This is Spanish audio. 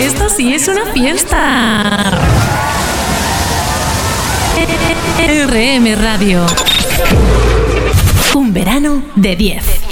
Esto sí es una fiesta. RM Radio. Un verano de 10.